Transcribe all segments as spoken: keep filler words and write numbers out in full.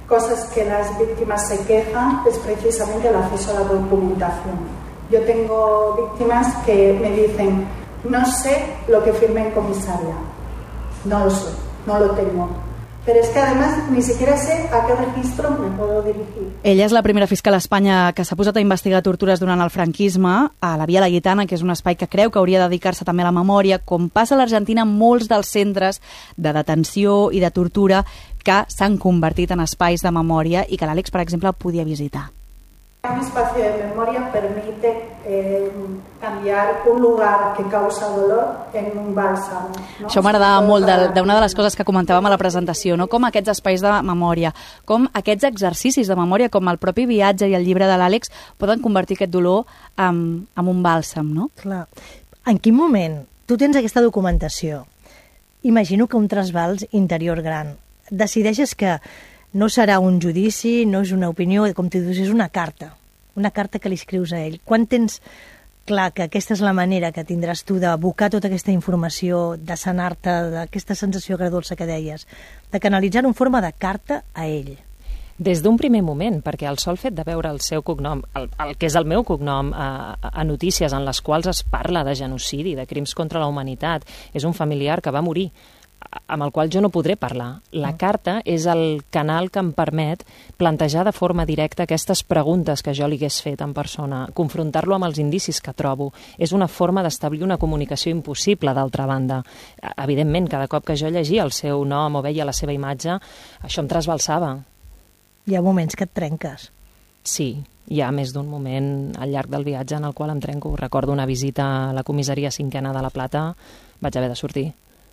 cosas que las víctimas se quejan es precisamente el acceso a la documentación. Yo tengo víctimas que me dicen, no sé lo que firmé en comisaria, no lo sé, no lo tengo. Pero es que además ni siquiera sé a qué registro me puedo dirigir. Ella és la primera fiscal a Espanya que s'ha posat a investigar tortures durant el franquisme a la Via Laietana, que és un espai que creu que hauria de dedicar-se també a la memòria, com passa a l'Argentina en molts dels centres de detenció i de tortura que s'han convertit en espais de memòria i que l'Àlex, per exemple, podia visitar. Un espacio de memoria permite eh, cambiar un lugar que causa dolor en un bálsamo, ¿no? Això m'agradava molt d'una de les coses que comentàvem a la presentació, no? Com aquests espais de memòria, com aquests exercicis de memòria, com el propi viatge i el llibre de l'Àlex, poden convertir aquest dolor en, en un bàlsam, no? Clar. En quin moment tu tens aquesta documentació? Imagino que un trasbals interior gran. Decideixes que no serà un judici, no és una opinió, com tu dius, és una carta, una carta que li escrius a ell. Quan tens clar que aquesta és la manera que tindràs tu d'abocar tota aquesta informació, de sanar-te, d'aquesta sensació agradolça que deies, de canalitzar en forma de carta a ell? Des d'un primer moment, perquè el sol fet de veure el seu cognom, el, el que és el meu cognom, a, a notícies en les quals es parla de genocidi, de crims contra la humanitat, és un familiar que va morir, amb el qual jo no podré parlar. La carta és el canal que em permet plantejar de forma directa aquestes preguntes que jo li hagués fet en persona, confrontar-lo amb els indicis que trobo. És una forma d'establir una comunicació impossible, d'altra banda. Evidentment, cada cop que jo llegia el seu nom o veia la seva imatge, això em trasbalsava. Hi ha moments que et trenques. Sí, hi ha més d'un moment al llarg del viatge en el qual em trenco. Recordo una visita a la comissaria cinquena de La Plata, vaig haver de sortir.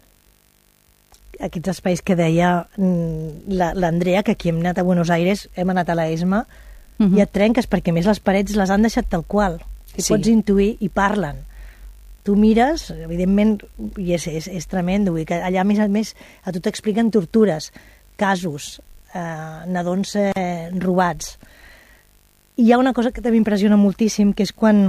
Aquests espais que deia l'Andrea, que aquí hem anat a Buenos Aires, hem anat a la ESMA, uh-huh. i et trenques perquè més les parets les han deixat tal qual. I sí. Pots intuir i parlen. Tu mires, evidentment, i és, és, és tremendo, vull dir que allà més a més a tu t'expliquen tortures, casos, eh, nadons eh, robats. I hi ha una cosa que també m'impressiona moltíssim, que és quan,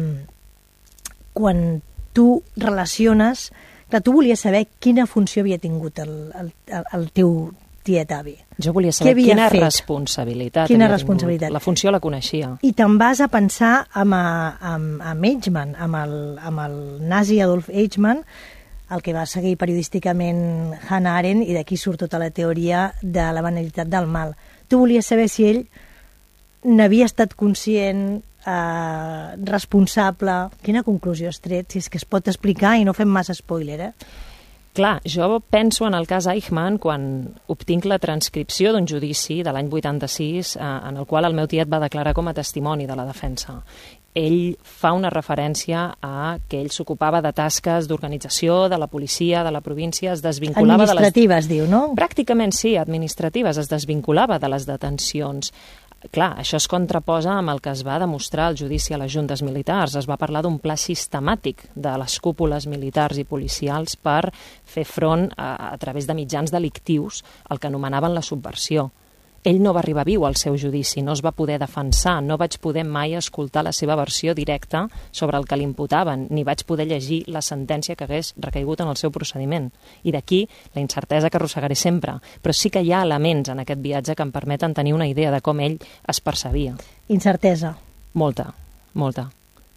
mm, quan tu relaciones. Clar, tu volies saber quina funció havia tingut el, el, el teu tiet avi. Jo volia saber quina fet? responsabilitat quina havia responsabilitat. tingut. La funció la coneixia. I te'n vas a pensar amb, amb, amb Eichmann, amb el, amb el nazi Adolf Eichmann, el que va seguir periodísticament Hannah Arendt, i d'aquí surt tota la teoria de la banalitat del mal. Tu volies saber si ell n'havia estat conscient, Uh, responsable. Quina conclusió has tret? Si és que es pot explicar i no fem massa spoiler, eh? Clar, jo penso en el cas Eichmann quan obtinc la transcripció d'un judici de l'any vuitanta-sis uh, en el qual el meu tiet va declarar com a testimoni de la defensa. Ell fa una referència a que ell s'ocupava de tasques d'organització, de la policia, de la província, es desvinculava... Administratives, de les... diu, no? Pràcticament sí, administratives, es desvinculava de les detencions. Clar, això es contraposa amb el que es va demostrar al judici a les juntes militars. Es va parlar d'un pla sistemàtic de les cúpules militars i policials per fer front a, a través de mitjans delictius al que anomenaven la subversió. Ell no va arribar viu al seu judici, no es va poder defensar, no vaig poder mai escoltar la seva versió directa sobre el que l'imputaven, ni vaig poder llegir la sentència que hagués recaigut en el seu procediment. I d'aquí la incertesa que arrossegaré sempre. Però sí que hi ha elements en aquest viatge que em permeten tenir una idea de com ell es percebia. Incertesa. Molta, molta.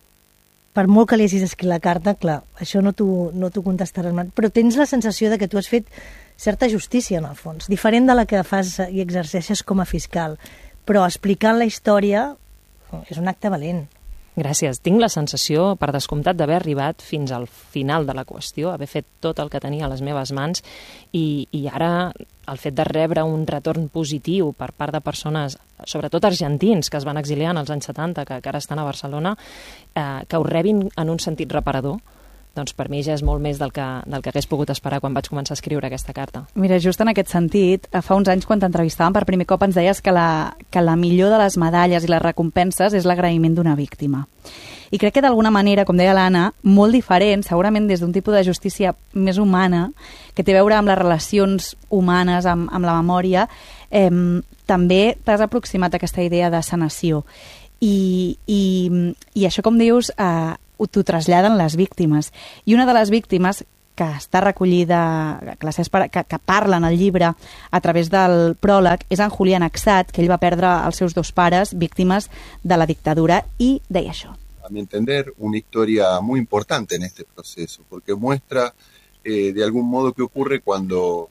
Per molt que li hagis escrit la carta, clar, això no t'ho no t'ho contestaran. Però tens la sensació de que tu has fet certa justícia, en el fons, diferent de la que fas i exerceixes com a fiscal. Però explicant la història és un acte valent. Gràcies. Tinc la sensació, per descomptat, d'haver arribat fins al final de la qüestió, haver fet tot el que tenia a les meves mans i, i ara el fet de rebre un retorn positiu per part de persones, sobretot argentins, que es van exiliar en els anys setanta, que, que ara estan a Barcelona, eh, que ho rebin en un sentit reparador, doncs per mi ja és molt més del que, del que hagués pogut esperar quan vaig començar a escriure aquesta carta. Mira, just en aquest sentit, fa uns anys quan t'entrevistàvem per primer cop ens deies que la, que la millor de les medalles i les recompenses és l'agraïment d'una víctima. I crec que d'alguna manera, com deia l'Anna, molt diferent, segurament des d'un tipus de justícia més humana, que té a veure amb les relacions humanes, amb, amb la memòria, eh, també t'has aproximat a aquesta idea de sanació. I, i, i això, com dius, eh, t'ho traslladen les víctimes. I una de les víctimes, que està recollida, que, les, que, que parla en el llibre a través del pròleg, és en Julián Axat, que ell va perdre els seus dos pares víctimes de la dictadura, i deia això. A mi entender, una historia muy importante en este proceso, porque muestra eh, de algún modo qué ocurre cuando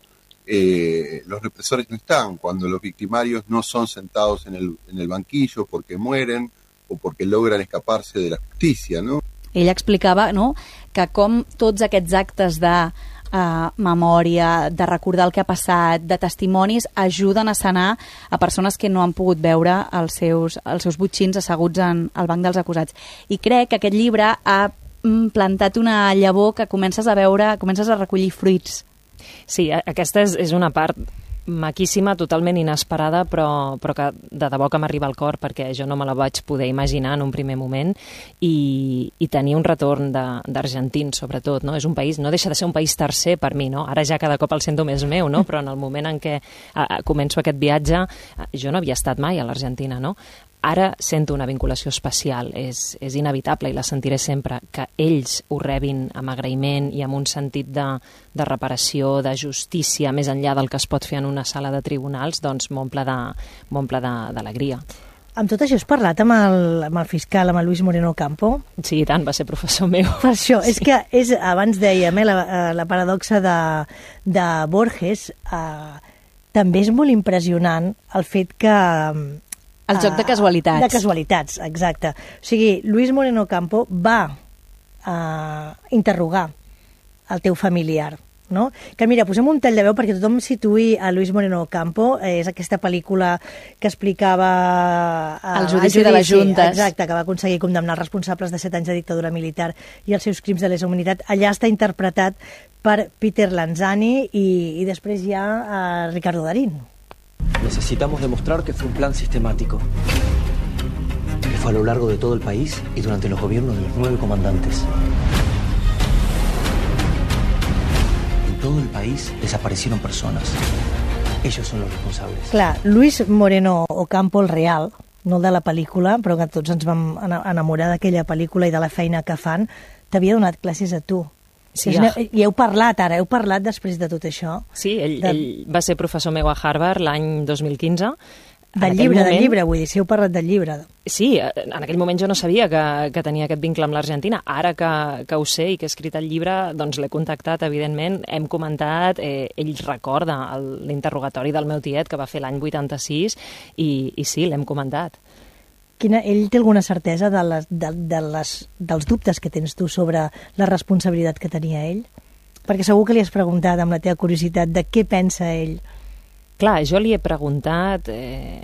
eh, los represores no están, cuando los victimarios no son sentados en el, en el banquillo porque mueren o porque logran escaparse de la justicia, ¿no? Ell explicava, no?, que com tots aquests actes de uh, memòria, de recordar el que ha passat, de testimonis, ajuden a sanar a persones que no han pogut veure els seus, els seus botxins asseguts en el banc dels acusats. I crec que aquest llibre ha plantat una llavor que comences a veure, comences a recollir fruits. Sí, aquesta és, és una part maquíssima, totalment inesperada, però, però que de debò que m'arriba al cor, perquè jo no me la vaig poder imaginar en un primer moment, i, i tenir un retorn d'argentins, sobretot, no? És un país, no deixa de ser un país tercer per mi, no? Ara ja cada cop el sento més meu, no? Però en el moment en què a, a, començo aquest viatge, jo no havia estat mai a l'Argentina, no? Ara sento una vinculació especial, és, és inevitable i la sentiré sempre, que ells ho rebin amb agraïment i amb un sentit de, de reparació, de justícia, més enllà del que es pot fer en una sala de tribunals, doncs m'omple d'alegria. Amb tot això has parlat amb el, amb el fiscal, amb el Luis Moreno Ocampo? Sí, i tant, va ser professor meu. Per això, és que és, abans dèiem, eh, la, la paradoxa de, de Borges, eh, també és molt impressionant el fet que... El joc de casualitats. De casualitats, exacte. O sigui, Luis Moreno Ocampo va uh, interrogar el teu familiar, no? Que mira, posem un tall de veu perquè tothom situï a Luis Moreno Ocampo, és aquesta pel·lícula que explicava... Uh, el judici, judici de les juntes. Exacte, que va aconseguir condemnar els responsables de set anys de dictadura militar i els seus crims de lesa humanitat. Allà està interpretat per Peter Lanzani i, i després hi ha uh, Ricardo Darín. Necesitamos demostrar que fue un plan sistemático, que fue a lo largo de todo el país y durante los gobiernos de los nueve comandantes. En todo el país desaparecieron personas. Ellos son los responsables. Clar, Luis Moreno Ocampo, el real, no el de la pel·lícula, però que tots ens vam enamorar d'aquella pel·lícula i de la feina que fan, t'havia donat classes a tu. Sí, ja. I heu parlat ara, heu parlat després de tot això? Sí, ell, de... ell va ser professor meu a Harvard l'any dos mil quinze. Del llibre, moment... del llibre, vull dir, si heu parlat del llibre. Sí, en aquell moment jo no sabia que, que tenia aquest vincle amb l'Argentina. Ara que, que ho sé i que he escrit el llibre, doncs l'he contactat, evidentment, hem comentat, eh, ell recorda l'interrogatori del meu tiet que va fer l'any vuitanta-sis i, i sí, l'hem comentat. Quina, ell té alguna certesa de les, de, de les, dels dubtes que tens tu sobre la responsabilitat que tenia ell? Perquè segur que li has preguntat amb la teva curiositat de què pensa ell. Clar, jo li he preguntat eh,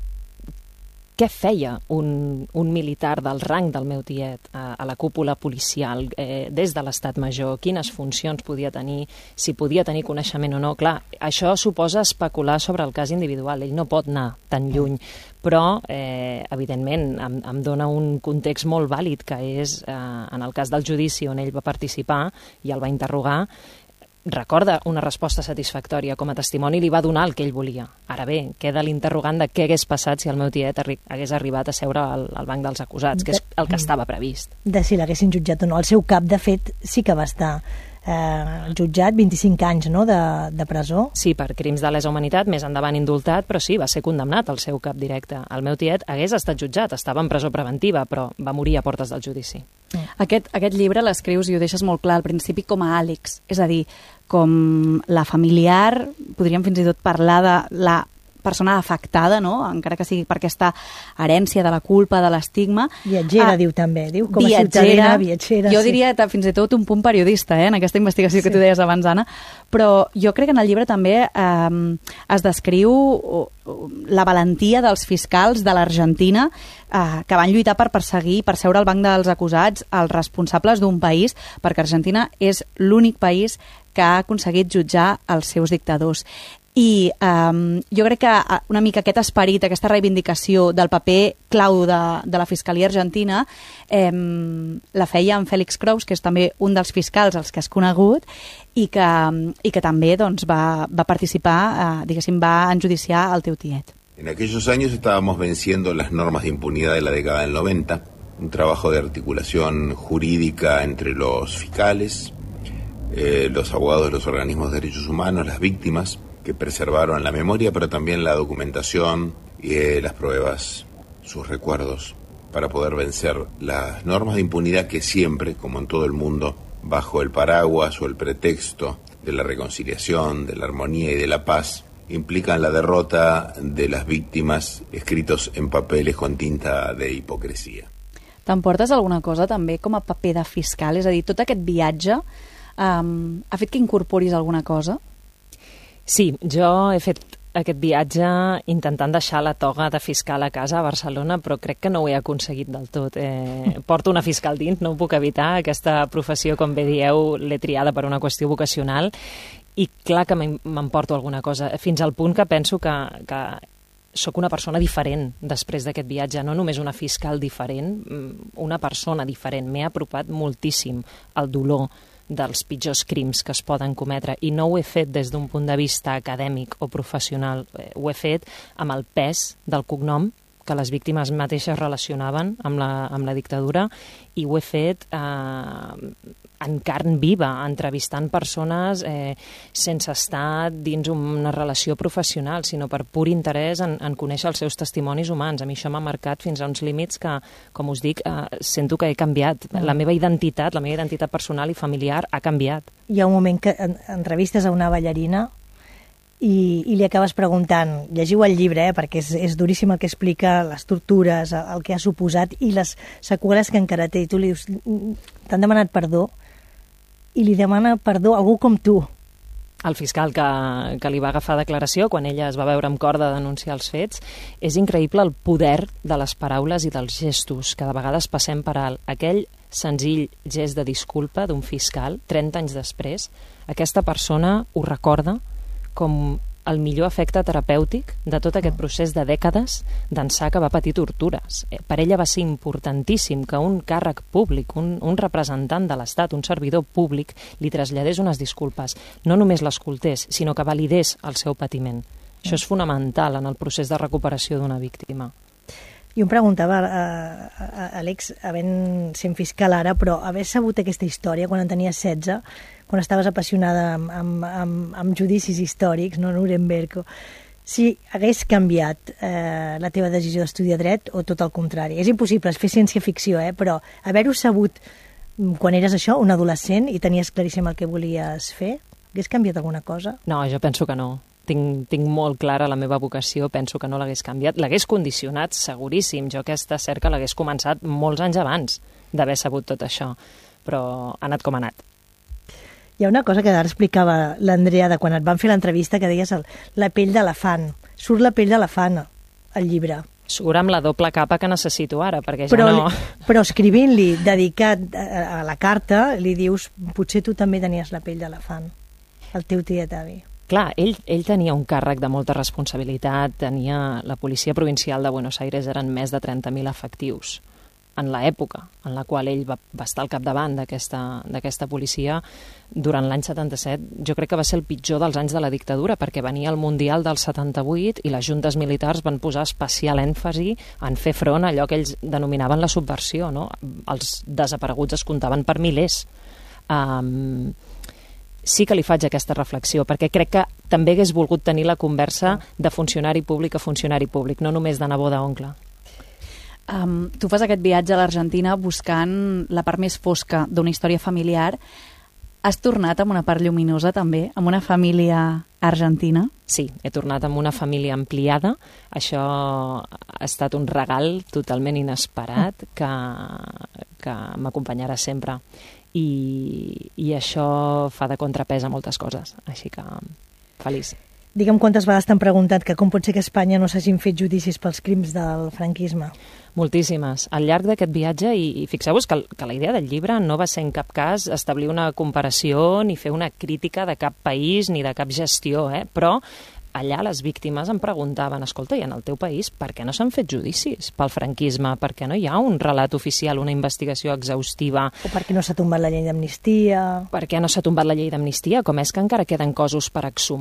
què feia un, un militar del rang del meu tiet a, a la cúpula policial eh, des de l'Estat Major, quines funcions podia tenir, si podia tenir coneixement o no. Clar, això suposa especular sobre el cas individual, ell no pot anar tan lluny, però, eh, evidentment, em, em dona un context molt vàlid, que és, eh, en el cas del judici on ell va participar i el va interrogar, recorda una resposta satisfactòria com a testimoni, li va donar el que ell volia. Ara bé, queda l'interrogant de què hagués passat si el meu tiet arri hagués arribat a seure al, al banc dels acusats, que és el que estava previst. De si l'haguessin jutjat o no. El seu cap, de fet, sí que va estar eh, jutjat, vint-i-cinc anys, no?, de, de presó. Sí, per crims de lesa humanitat, més endavant indultat, però sí, va ser condemnat el seu cap directe. El meu tiet hagués estat jutjat, estava en presó preventiva, però va morir a portes del judici. Aquest, aquest llibre l'escrius i ho deixes molt clar al principi com a àlex, és a dir, com la familiar, podríem fins i tot parlar de la persona afectada, no?, encara que sigui per aquesta herència de la culpa, de l'estigma. Viatgera, ah, diu també, diu, com a viatgera, ciutadana, viatgera. Jo sí. diria fins i tot un punt periodista, eh, en aquesta investigació sí. que tu deies abans, Anna, però jo crec que en el llibre també eh, es descriu la valentia dels fiscals de l'Argentina eh, que van lluitar per perseguir, per seure al banc dels acusats els responsables d'un país, perquè Argentina és l'únic país que ha aconseguit jutjar els seus dictadors. I um, jo crec que una mica aquest esperit, aquesta reivindicació del paper clau de, de la Fiscalia Argentina eh, la feia en Félix Kraus, que és també un dels fiscals als que has conegut i que, i que també doncs, va, va participar, eh, diguéssim, va enjudiciar el teu tiet. En aquellos años estábamos venciendo las normas de impunidad de la década del noventa, un trabajo de articulación jurídica entre los fiscales, eh, los abogados de los organismos de derechos humanos, las víctimas, que preservaron la memoria, pero también la documentación y eh, las pruebas, sus recuerdos, para poder vencer las normas de impunidad que siempre, como en todo el mundo, bajo el paraguas o el pretexto de la reconciliación, de la armonía y de la paz, implican la derrota de las víctimes escritos en papeles con tinta de hipocresía. T'emportes alguna cosa també com a paper de fiscal? És a dir, tot aquest viatge um, ha fet que incorporis alguna cosa? Sí, jo he fet aquest viatge intentant deixar la toga de fiscal a casa a Barcelona, però crec que no ho he aconseguit del tot. Eh, porto una fiscal dins, no ho puc evitar. Aquesta professió, com bé dieu, l'he triada per una qüestió vocacional i clar que m'emporto alguna cosa, fins al punt que penso que, que sóc una persona diferent després d'aquest viatge, no només una fiscal diferent, una persona diferent. M'he apropat moltíssim al dolor dels pitjors crims que es poden cometre i no ho he fet des d'un punt de vista acadèmic o professional, ho he fet amb el pes del cognom que les víctimes mateixes relacionaven amb la, amb la dictadura i ho he fet eh, en carn viva, entrevistant persones eh, sense estar dins una relació professional, sinó per pur interès en, en conèixer els seus testimonis humans. A mi això m'ha marcat fins a uns límits que, com us dic, eh, sento que he canviat. La meva identitat, la meva identitat personal i familiar ha canviat. Hi ha un moment que en, entrevistes a una ballarina i, i li acabes preguntant, llegiu el llibre, eh, perquè és, és duríssim el que explica, les tortures, el, el que ha suposat i les seqüeles que encara té, i tu li dius, t'han demanat perdó, i li demana perdó a algú com tu. El fiscal que, que li va agafar declaració quan ella es va veure amb cor de denunciar els fets, és increïble el poder de les paraules i dels gestos, que de vegades passem per alt. Aquell senzill gest de disculpa d'un fiscal, trenta anys després, aquesta persona ho recorda com el millor efecte terapèutic de tot aquest procés de dècades d'ençà que va patir tortures. Per ella va ser importantíssim que un càrrec públic, un, un representant de l'Estat, un servidor públic, li traslladés unes disculpes. No només l'escoltés, sinó que validés el seu patiment. Això és fonamental en el procés de recuperació d'una víctima. Jo em preguntava, uh, Àlex, havent sent fiscal ara, però haver sabut aquesta història quan en tenies setze, quan estaves apassionada amb, amb, amb, amb judicis històrics, no, Nuremberg, si hagués canviat eh, la teva decisió d'estudiar dret o tot el contrari. És impossible, és fer ciència-ficció, eh? Però haver-ho sabut quan eres això, un adolescent, i tenies claríssim el que volies fer, hagués canviat alguna cosa? No, jo penso que no. Tinc, tinc molt clara la meva vocació, penso que no l'hagués canviat. L'hagués condicionat, seguríssim. Jo aquesta cerca l'hagués començat molts anys abans d'haver sabut tot això, però ha anat com ha anat. Hi ha una cosa que ara explicava l'Andrea de quan et van fer l'entrevista, que deies el, la pell d'elefant. Surt la pell d'elefant al llibre. Surt amb la doble capa que necessito ara, perquè però, ja no... Però escrivint-li, dedicat a, a la carta, li dius, potser tu també tenies la pell d'elefant, el teu tiet avi. Clar, ell, ell tenia un càrrec de molta responsabilitat, tenia la Policia Provincial de Buenos Aires, eren més de trenta mil efectius. En l'època en la qual ell va, va estar al capdavant d'aquesta policia, durant l'any setanta-set, jo crec que va ser el pitjor dels anys de la dictadura, perquè venia el Mundial del setanta-vuit i les juntes militars van posar especial èmfasi en fer front a allò que ells denominaven la subversió, no? Els desapareguts es comptaven per milers. Um, sí que li faig aquesta reflexió, perquè crec que també hagués volgut tenir la conversa de funcionari públic a funcionari públic, no només de nebó d'oncle. Um, tu fas aquest viatge a l'Argentina buscant la part més fosca d'una història familiar. Has tornat amb una part lluminosa també, amb una família argentina? Sí, he tornat amb una família ampliada. Això ha estat un regal totalment inesperat que, que m'acompanyarà sempre. I, I això fa de contrapès a moltes coses, així que feliç. Digue'm quantes vegades t'han preguntat que com pot ser que a Espanya no s'hagin fet judicis pels crims del franquisme? Moltíssimes. Al llarg d'aquest viatge, i, i fixeu-vos que, que la idea del llibre no va ser en cap cas establir una comparació ni fer una crítica de cap país ni de cap gestió, eh? Però allà les víctimes em preguntaven, escolta, i en el teu país per què no s'han fet judicis pel franquisme? Per què no hi ha un relat oficial, una investigació exhaustiva? O per què no s'ha tombat la llei d'amnistia? Per què no s'ha tombat la llei d'amnistia? Com és que encara queden cossos per exhumar?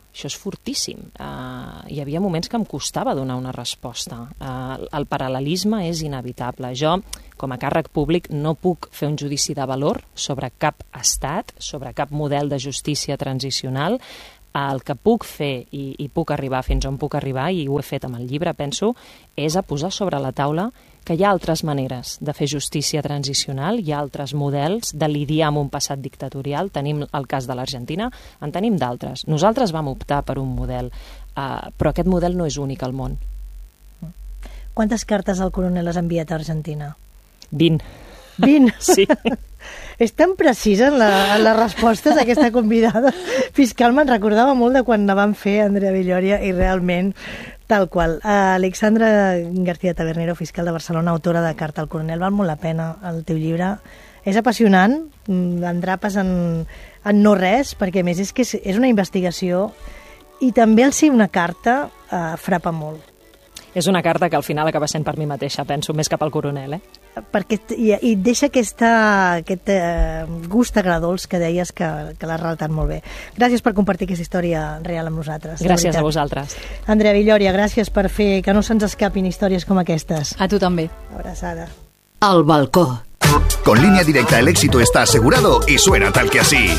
Això és fortíssim. Uh, hi havia moments que em costava donar una resposta. Uh, el paral·lelisme és inevitable. Jo, com a càrrec públic, no puc fer un judici de valor sobre cap estat, sobre cap model de justícia transicional. El que puc fer i, i puc arribar fins on puc arribar, i ho he fet amb el llibre, penso, és a posar sobre la taula que hi ha altres maneres de fer justícia transicional, hi ha altres models de lidiar amb un passat dictatorial. Tenim el cas de l'Argentina, en tenim d'altres. Nosaltres vam optar per un model, uh, però aquest model no és únic al món. Quantes cartes el coronel has enviat a Argentina? vint. vint? Sí. És tan precisa en, la, en les respostes d'aquesta convidada fiscal. Me'n recordava molt de quan la van fer Andrea Villòria i realment tal qual. Uh, Alexandra García Tabernero, fiscal de Barcelona, autora de Carta al coronel. Val molt la pena el teu llibre. És apassionant, endrapes en, en no res, perquè a més és que és, és una investigació i també el ser una carta uh, frapa molt. És una carta que al final acaba sent per mi mateixa, penso, més cap al coronel, eh? Perquè i, i deixa aquesta, aquest eh, gust agradolç que deies que, que l'has relatat molt bé. Gràcies per compartir aquesta història real amb nosaltres. Gràcies a vosaltres. Andrea Villòria, gràcies per fer que no se'ns escapin històries com aquestes. A tu també. Abraçada. Al balcó. Con Línea Directa el éxito está asegurado y suena tal que así.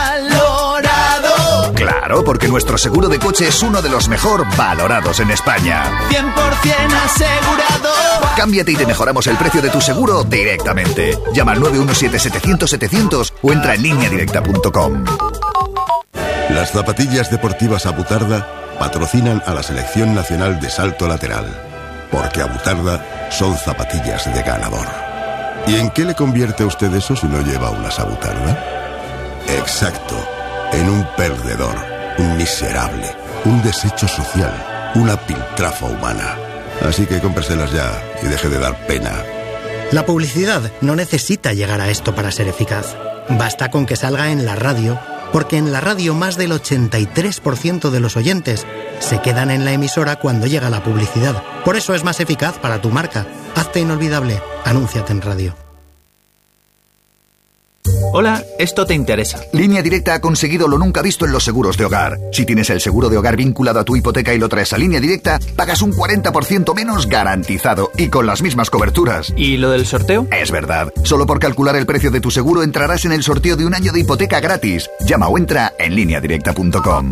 ¡Valorado! Claro, porque nuestro seguro de coche es uno de los mejor valorados en España. cien por ciento asegurado. Cámbiate y te mejoramos el precio de tu seguro directamente. Llama al nueve uno siete setecientos setecientos o entra en línea directa punto com. Las zapatillas deportivas Abutarda patrocinan a la Selección Nacional de Salto Lateral, porque Abutarda son zapatillas de ganador. ¿Y en qué le convierte a usted eso si no lleva unas Abutarda? Exacto, en un perdedor, un miserable, un desecho social, una piltrafa humana. Así que cómpreselas ya y deje de dar pena. La publicidad no necesita llegar a esto para ser eficaz. Basta con que salga en la radio, porque en la radio más del ochenta y tres por ciento de los oyentes se quedan en la emisora cuando llega la publicidad. Por eso es más eficaz para tu marca. Hazte inolvidable. Anúnciate en radio. Hola, esto te interesa. Línea Directa ha conseguido lo nunca visto en los seguros de hogar. Si tienes el seguro de hogar vinculado a tu hipoteca y lo traes a Línea Directa, pagas un cuarenta por ciento menos garantizado y con las mismas coberturas. ¿Y lo del sorteo? Es verdad. Solo por calcular el precio de tu seguro entrarás en el sorteo de un año de hipoteca gratis. Llama o entra en línea directa punto com.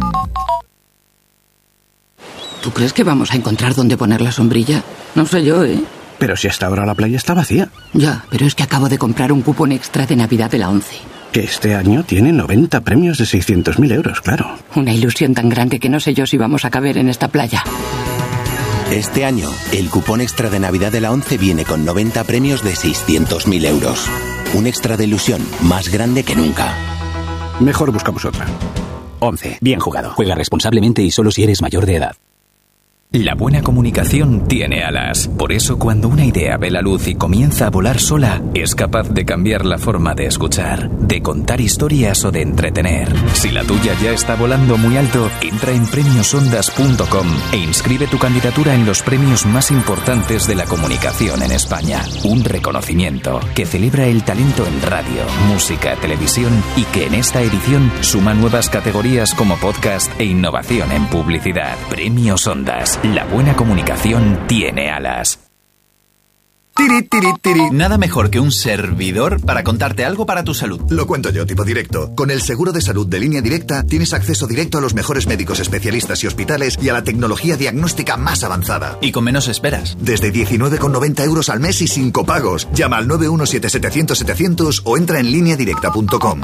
¿Tú crees que vamos a encontrar dónde poner la sombrilla? No sé yo, ¿eh? Pero si hasta ahora la playa está vacía. Ya, pero es que acabo de comprar un cupón extra de Navidad de la ONCE. Que este año tiene noventa premios de seiscientos mil euros, claro. Una ilusión tan grande que no sé yo si vamos a caber en esta playa. Este año, el cupón extra de Navidad de la ONCE viene con noventa premios de seiscientos mil euros. Un extra de ilusión más grande que nunca. Mejor buscamos otra. ONCE. Bien jugado. Juega responsablemente y solo si eres mayor de edad. La buena comunicación tiene alas. Por eso, cuando una idea ve la luz y comienza a volar sola, es capaz de cambiar la forma de escuchar, de contar historias o de entretener. Si la tuya ya está volando muy alto, entra en premios ondas punto com e inscribe tu candidatura en los premios más importantes de la comunicación en España. Un reconocimiento que celebra el talento en radio, música, televisión y que en esta edición suma nuevas categorías como podcast e innovación en publicidad. Premios Ondas. La buena comunicación tiene alas. Tiri, tiri, tiri. Nada mejor que un servidor para contarte algo para tu salud. Lo cuento yo, tipo directo. Con el seguro de salud de Línea Directa tienes acceso directo a los mejores médicos especialistas y hospitales y a la tecnología diagnóstica más avanzada. Y con menos esperas. Desde diecinueve con noventa euros al mes y sin copagos. Llama al nueve uno siete setecientos setecientos o entra en línea directa punto com.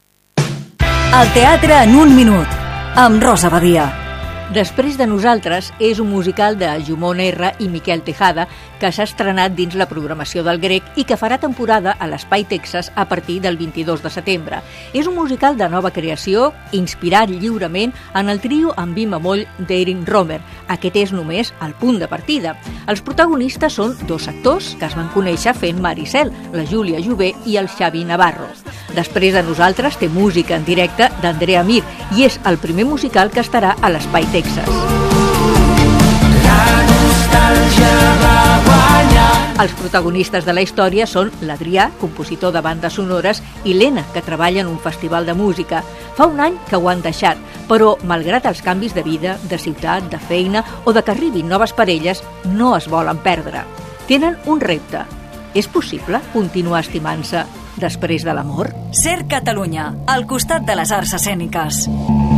El teatre en un minut, amb Rosa Badia. Després de nosaltres és un musical de Jumon R i Miquel Tejada que s'ha estrenat dins la programació del Grec i que farà temporada a l'Espai Texas a partir del vint-i-dos de setembre. És un musical de nova creació, inspirat lliurement en el trio en mi bemoll d'Erin Romer. Aquest és només el punt de partida. Els protagonistes són dos actors que es van conèixer fent Maricel, la Júlia Jové i el Xavi Navarro. Després de nosaltres té música en directe d'Andrea Mir i és el primer musical que estarà a l'Espai Texas. Els protagonistes de la història són l'Adrià, compositor de bandes sonores, i l'Ena, que treballa en un festival de música. Fa un any que ho han deixat, però, malgrat els canvis de vida, de ciutat, de feina o de que arribin noves parelles, no es volen perdre. Tenen un repte. És possible continuar estimant-se després de l'amor? Ser Catalunya, al costat de les arts escèniques.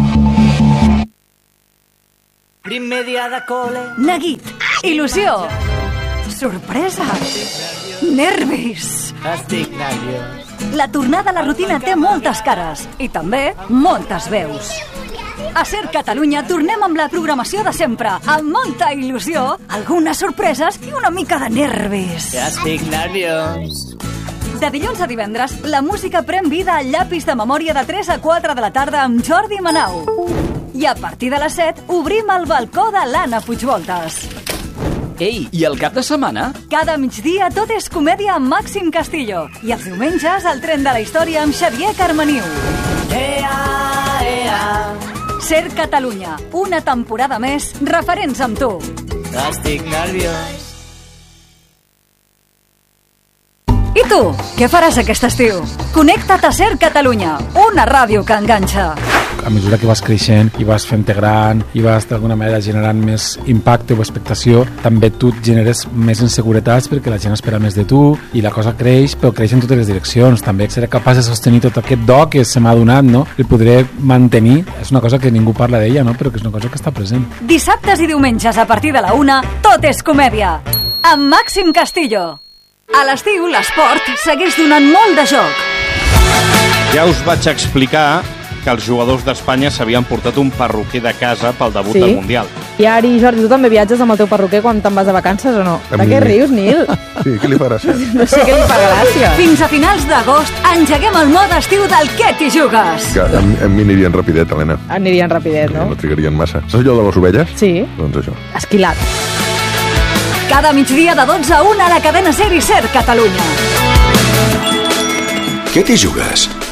Primer dia de col·le. Neguit, il·lusió, sorpresa, nervis. Estic nerviós. La tornada a la rutina té moltes cares i també moltes veus. A Ser Catalunya tornem amb la programació de sempre, amb molta il·lusió, algunes sorpreses i una mica de nervis. Estic nerviós. De dilluns a divendres, la música pren vida al llapis de memòria de tres a quatre de la tarda amb Jordi Manau. I a partir de les set, obrim el balcó de l'Anna Puigvoltes. Ei, i el cap de setmana? Cada migdia tot és comèdia amb Màxim Castillo. I els diumenges, el tren de la història amb Xavier Carmeniu. Ea, ea. Ser Catalunya, una temporada més, referents amb tu. Estic nerviós. I tu, què faràs aquest estiu? Connecta't a Ser Catalunya, una ràdio que enganxa. A mesura que vas creixent i vas fent-te gran i vas d'alguna manera generant més impacte o expectació, també tu generes més inseguretats perquè la gent espera més de tu i la cosa creix, però creix en totes les direccions. També seré capaç de sostenir tot aquest do que se m'ha donat, no? El podré mantenir. És una cosa que ningú parla d'ella, no? Però que és una cosa que està present. Dissabtes i diumenges a partir de la una, tot és comèdia. Amb Màxim Castillo. A l'estiu, l'esport segueix donant molt de joc. Ja us vaig explicar que els jugadors d'Espanya s'havien portat un perruquer de casa pel debut sí. del Mundial. I Ari, Jordi, tu també viatges amb el teu perruquer quan te'n vas de vacances o no? De què rius, Nil? Sí, què li fa gràcia? No sé què li fa gràcia. Fins a finals d'agost engeguem el mode estiu del Què t'hi jugues. Que a, a mi anirien rapidet, Helena. Anirien rapidet, no? No trigarien massa. Saps allò de les ovelles? Sí. Doncs això. Esquilat. Cada migdia de dotze a una a la cadena Ser i Ser Catalunya. Què t'hi jugues?